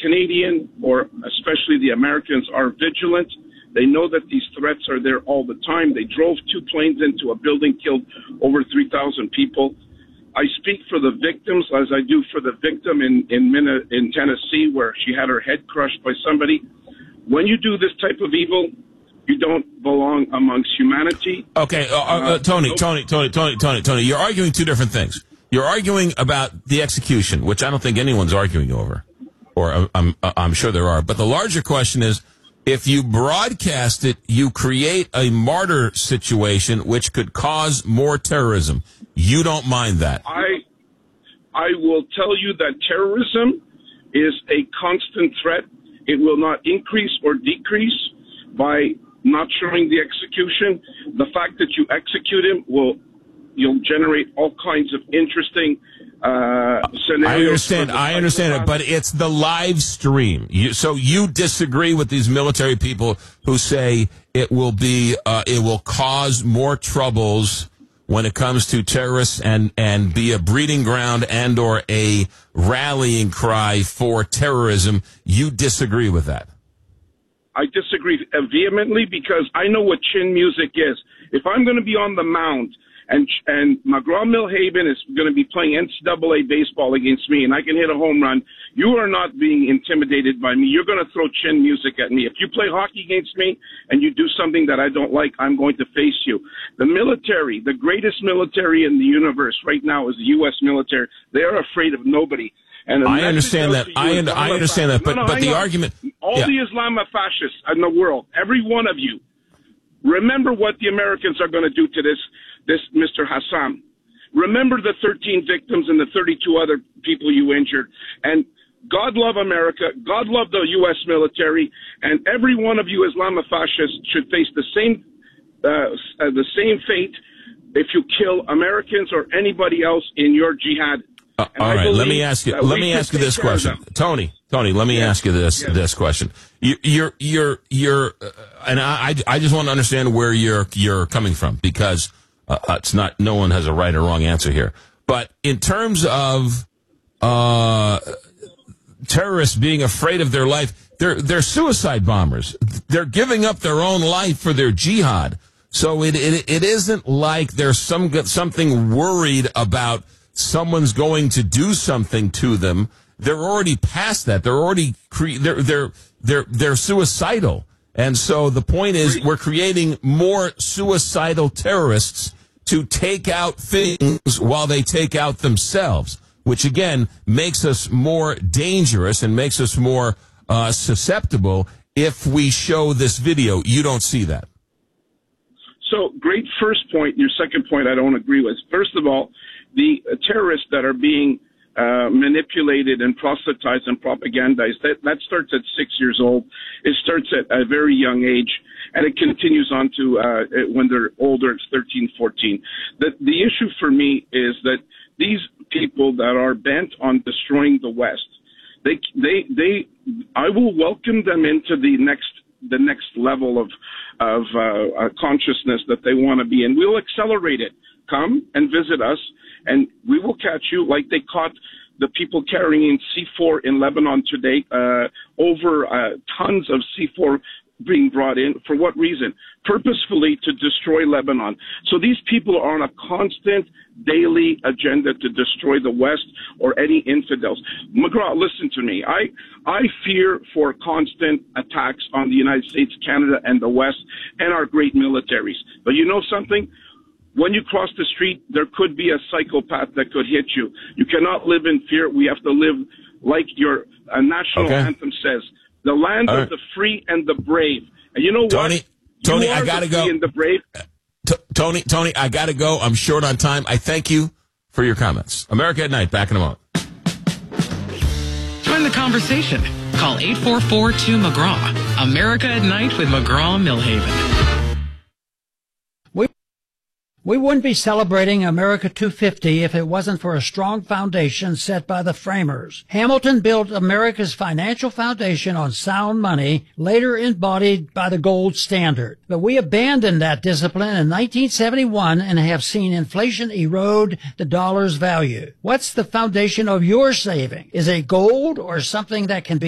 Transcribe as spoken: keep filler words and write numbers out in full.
Canadian, or especially the Americans, are vigilant. They know that these threats are there all the time. They drove two planes into a building, killed over three thousand people. I speak for the victims as I do for the victim in, in, in Tennessee, where she had her head crushed by somebody. When you do this type of evil, you don't belong amongst humanity. Okay, uh, uh, uh, Tony, Tony, Tony, Tony, Tony, Tony, you're arguing two different things. You're arguing about the execution, which I don't think anyone's arguing over, or I'm, I'm sure there are. But the larger question is, if you broadcast it, you create a martyr situation which could cause more terrorism. You don't mind that? I, I will tell you that terrorism is a constant threat. It will not increase or decrease by not showing the execution. The fact that you execute him will, you'll generate all kinds of interesting uh, scenarios. I understand. I understand it, but it's the live stream. You, so you disagree with these military people who say it will be, uh, it will cause more troubles when it comes to terrorists and, and be a breeding ground and or a rallying cry for terrorism. You disagree with that? I disagree vehemently because I know what chin music is. If I'm going to be on the mound and and McGraw-Milhaven is going to be playing N C double A baseball against me and I can hit a home run, you are not being intimidated by me. You're going to throw chin music at me. If you play hockey against me and you do something that I don't like, I'm going to face you. The military, the greatest military in the universe right now is the U S military. They are afraid of nobody. And I understand that. I, un- I understand that. But, no, no, but the argument... All yeah. the Islamofascists in the world, every one of you, remember what the Americans are going to do to this, this Mister Hassan. Remember the thirteen victims and the thirty-two other people you injured. And God love America. God love the U S military. And every one of you Islamofascists should face the same, uh, uh, the same fate if you kill Americans or anybody else in your jihad. Uh, all right, let me ask you. Let me ask you this question, Tony. Tony, let me yeah. ask you this yeah. this question. You, you're you're you're, uh, and I I just want to understand where you're you're coming from because uh, it's not. No one has a right or wrong answer here. But in terms of uh, terrorists being afraid of their life, they're they're suicide bombers. They're giving up their own life for their jihad. So it it, it isn't like there's some something worried about. Someone's going to do something to them. They're already past that. They're already cre- they're they're they're they're suicidal. And so the point is, we're creating more suicidal terrorists to take out things while they take out themselves, which again makes us more dangerous and makes us more uh, susceptible. If we show this video, you don't see that. So great first point. Your second point, I don't agree with. First of all, the uh, terrorists that are being uh, manipulated and proselytized and propagandized, that, that starts at six years old. It starts at a very young age, and it continues on to uh, when they're older, it's thirteen, fourteen. The, the issue for me is that these people that are bent on destroying the West, they, they, they, I will welcome them into the next the next level of of uh, uh, consciousness that they want to be in. We'll accelerate it. Come and visit us, and we will catch you like they caught the people carrying C four in Lebanon today, uh, over uh, tons of C four being brought in. For what reason? Purposefully to destroy Lebanon. So these people are on a constant daily agenda to destroy the West or any infidels. McGraw, listen to me. I, I fear for constant attacks on the United States, Canada, and the West and our great militaries. But you know something? When you cross the street, there could be a psychopath that could hit you. You cannot live in fear. We have to live like your uh, national okay. anthem says, the land All of right. the free and the brave. And you know Tony, what? Tony, you I got to go. And the brave. T- Tony, Tony, I got to go. I'm short on time. I thank you for your comments. America at Night, back in a moment. Join the conversation. Call eight four four two McGraw. America at Night with McGraw-Milhaven. We wouldn't be celebrating America two fifty if it wasn't for a strong foundation set by the framers. Hamilton built America's financial foundation on sound money, later embodied by the gold standard. But we abandoned that discipline in nineteen seventy-one and have seen inflation erode the dollar's value. What's the foundation of your saving? Is it gold or something that can be